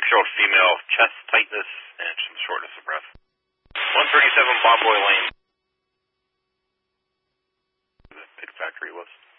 show female chest tightness and some shortness of breath. 137 Bomboy Lane. The pig factory was.